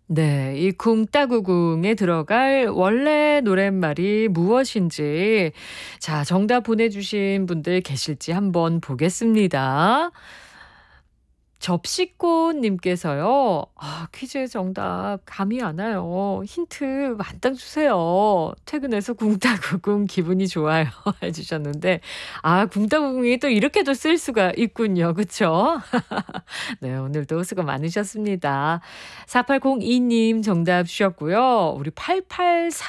네. 이 쿵따구궁에 들어갈 원래 노랫말이 무엇인지 자 정답 보내주신 분들 계실지 한번 보겠습니다. 접시꽃님께서요. 퀴즈 정답 감이 안 와요. 힌트 만땅 주세요. 퇴근해서 쿵따구궁 기분이 좋아요. 해 주셨는데 쿵따구궁이 또 이렇게도 쓸 수가 있군요. 그쵸? 네. 오늘도 수고 많으셨습니다. 4802님 정답 주셨고요. 우리 88